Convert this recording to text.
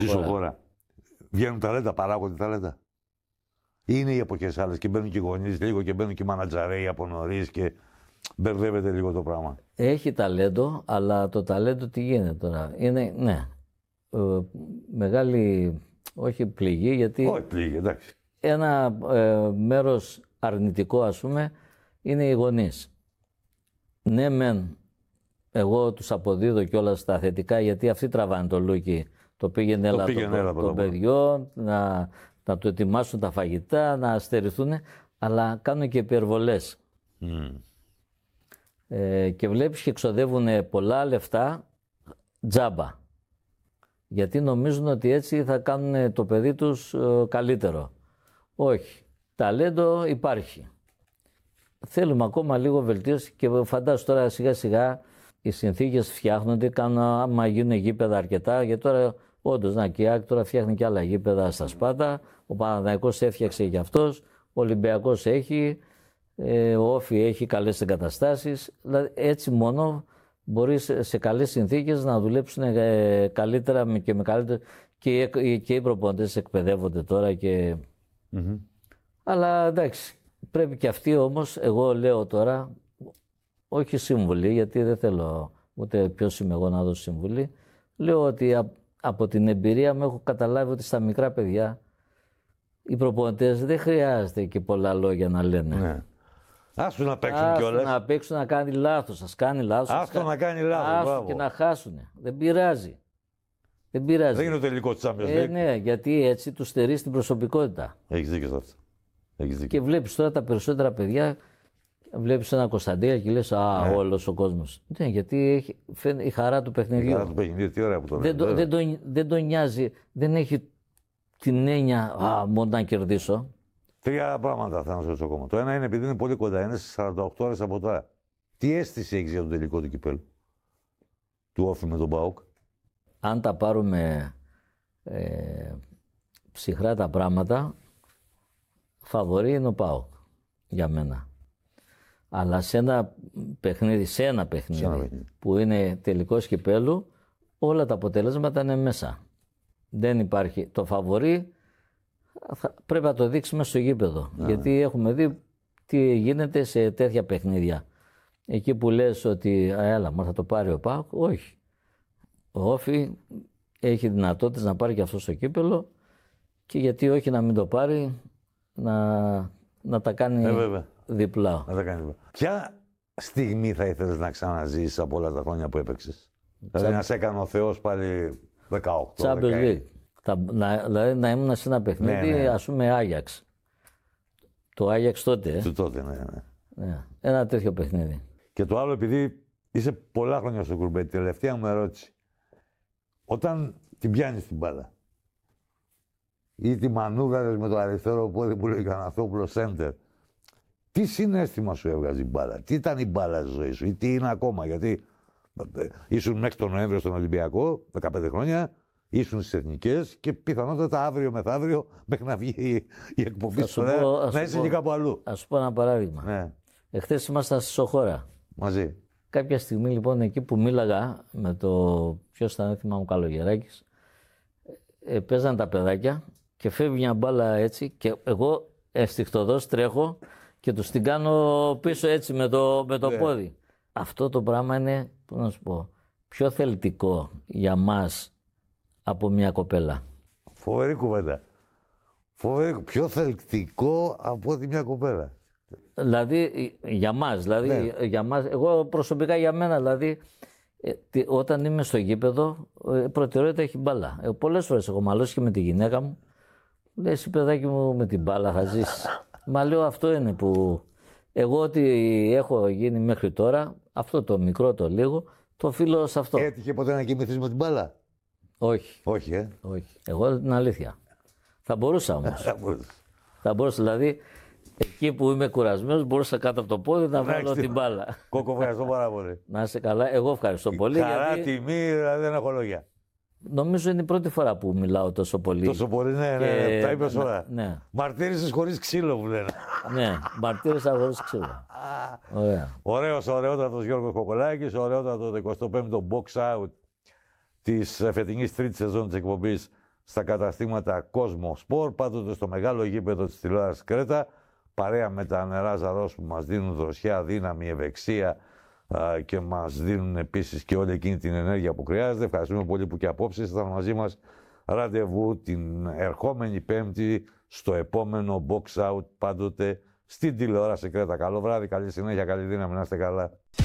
χώρα. Βγαίνουν ταλέντα, παράγονται ταλέντα. Είναι οι εποχές άλλες και μπαίνουν και οι γονείς λίγο και μπαίνουν και οι μανατζαρέοι από νωρίς και μπερδεύεται λίγο το πράγμα. Έχει ταλέντο, αλλά το ταλέντο τι γίνεται τώρα. Είναι, ναι, μεγάλη, όχι πληγή, γιατί... Όχι πληγή, εντάξει. Ένα μέρος αρνητικό, ας πούμε, είναι οι γονείς. Ναι, μεν, εγώ τους αποδίδω κιόλας τα θετικά, γιατί αυτοί τραβάνε το λούκι. Το πήγαινε έλα των παιδιών, να του ετοιμάσουν τα φαγητά, να στερηθούν, αλλά κάνουν και υπερβολές. Και βλέπεις και εξοδεύουν πολλά λεφτά τζάμπα. Γιατί νομίζουν ότι έτσι θα κάνουν το παιδί τους καλύτερο. Όχι. Ταλέντο υπάρχει. Θέλουμε ακόμα λίγο βελτίωση και φαντάζομαι τώρα σιγά σιγά οι συνθήκες φτιάχνονται, άμα γίνουν γήπεδα αρκετά, γιατί τώρα όντως και η ΑΕΚ τώρα φτιάχνει και άλλα γήπεδα στα Σπάτα, ο Παναθηναϊκός έφτιαξε και αυτός, ο Ολυμπιακός έχει, ο Όφι έχει καλές εγκαταστάσεις, δηλαδή έτσι μόνο μπορείς σε καλές συνθήκες να δουλέψουν καλύτερα και με καλύτερα και οι προπονητές εκπαιδεύονται τώρα και... Αλλά εντάξει, πρέπει και αυτοί όμως, εγώ λέω τώρα, όχι συμβουλή, γιατί δεν θέλω ούτε ποιος είμαι εγώ να δώσω συμβουλή, λέω ότι από την εμπειρία μου έχω καταλάβει ότι στα μικρά παιδιά οι προπονητές δεν χρειάζεται και πολλά λόγια να λένε. Ναι. Άστο να παίξουν κιόλας. Να παίξουν, να κάνει λάθος, ας κάνει λάθος. Άστο να κάνει λάθος, άστο και να χάσουν. Δεν πειράζει. Δεν πειράζει. Δεν είναι το τελικό της Champions League. Ναι, γιατί έτσι του στερείς την προσωπικότητα. Έχεις δίκιο σε αυτό. Και βλέπεις τώρα τα περισσότερα παιδιά, βλέπεις ένα Κωνσταντίνα και λες όλος ο κόσμος. Ναι, γιατί η χαρά του παιχνιδιού. Η χαρά του παιχνιδιού, τι ωραία που το λέτε. Δεν τον νοιάζει, δεν έχει την έννοια μόνο να κερδίσω. Τρία πράγματα θα να σου ρωτήσω ακόμα. Το ένα είναι επειδή είναι πολύ κοντά, είναι στις 48 ώρες από τώρα. Τι αίσθηση έχεις για τον τελικό του κυπέλλου του Όφη με τον ΠΑΟΚ? Αν τα πάρουμε ψυχρά τα πράγματα, φαβορί είναι ο ΠΑΟΚ για μένα. Αλλά σε ένα παιχνίδι, που είναι τελικός κυπέλλου, όλα τα αποτελέσματα είναι μέσα. Δεν υπάρχει. Το φαβορί πρέπει να το δείξουμε στο γήπεδο. Γιατί έχουμε δει τι γίνεται σε τέτοια παιχνίδια. Εκεί που λες ότι έλα, θα το πάρει ο ΠΑΟΚ, όχι. Ο Όφη έχει δυνατότητες να πάρει και αυτό στο κύπελλο και γιατί όχι να μην το πάρει, να τα κάνει διπλά. Να τα κάνει διπλά. Ποια στιγμή θα ήθελες να ξαναζήσεις από όλα τα χρόνια που έπαιξες? Δηλαδή να σε έκανε ο Θεός πάλι 18, Champions League. Δηλαδή να ήμουν σε ένα παιχνίδι, ας πούμε Άγιαξ. Το Άγιαξ τότε. Του τότε, ναι. Ένα τέτοιο παιχνίδι. Και το άλλο, επειδή είσαι πολλά χρόνια στο κουρμπέτι, τελευταία μου ερώτηση. Όταν την πιάνεις την μπάλα ή τη μανούβαρες με το αριστερό πόδι που λέει Καναθόπουλο σέντερ, τι συναίσθημα σου έβγαζε η μπάλα? Τι ήταν η μπάλα στη ζωή σου ή τι είναι ακόμα? Γιατί ήσουν μέχρι τον Νοέμβριο στον Ολυμπιακό, 15 χρόνια, ήσουν στις εθνικές και πιθανότατα αύριο μεθαύριο μέχρι να βγει η εκπομπή σου να είσαι και κάπου αλλού. Ας σου πω ένα παράδειγμα. Ναι. Εχθές ήμασταν στη Σοχώρα. Μαζί. Κάποια στιγμή λοιπόν εκεί που μίλαγα με το ποιος ήταν, θυμάμαι, Καλογεράκης, παίζαν τα παιδάκια και φεύγει μια μπάλα έτσι και εγώ ευστιχτοδός τρέχω και τους την κάνω πίσω έτσι με το πόδι. Αυτό το πράγμα είναι, πώς να σου πω, πιο θελτικό για μας από μια κοπέλα. Φοβερή κουβέντα. Πιο θελκτικό από ότι μια κοπέλα. Δηλαδή για μας, για μας, εγώ προσωπικά για μένα, δηλαδή όταν είμαι στο γήπεδο, προτεραιότητα έχει μπάλα. Πολλές φορές έχω μαλώσει και με τη γυναίκα μου. Λέει, εσύ παιδάκι μου, με την μπάλα θα ζήσεις. Μα λέω, αυτό είναι που εγώ ό,τι έχω γίνει μέχρι τώρα, αυτό το μικρό το λίγο, το οφείλω σε αυτό. Έτυχε ποτέ να κοιμηθείς με την μπάλα? Όχι. Όχι, Όχι. Εγώ την αλήθεια. Θα μπορούσα όμως. Θα μπορούσα, δηλαδή, εκεί που είμαι κουρασμένος, μπορούσα κάτω από το πόδι να βάλω την μπάλα. Κόκο, ευχαριστώ πάρα πολύ. Να είσαι καλά. Εγώ ευχαριστώ πολύ. Χαρά, τιμή, δηλαδή δεν έχω λόγια. Νομίζω είναι η πρώτη φορά που μιλάω τόσο πολύ. Τόσο πολύ, ναι, τα είπες όλα. Ναι. Μαρτύρησες χωρίς ξύλο, μου λένε. Ναι, μαρτύρησα χωρίς ξύλο. Ωραία. Ωραιότατος Γιώργος Κοκολάκης, ωραιότατο το 25ο box out της φετινής τρίτης σεζόν της εκπομπής στα καταστήματα Κόσμο Σπορ, πάντοτε στο μεγάλο γήπεδο της τηλεόρασης Κρέτα, παρέα με τα νερά Ζαρός που μας δίνουν δροσιά, δύναμη, ευεξία και μας δίνουν επίσης και όλη εκείνη την ενέργεια που χρειάζεται. Ευχαριστούμε πολύ που και απόψε ήσασταν μαζί μας. Ραντεβού την ερχόμενη Πέμπτη στο επόμενο Box Out, πάντοτε στην τηλεόραση Κρέτα. Καλό βράδυ, καλή συνέχεια, καλή δύναμη, να είστε καλά.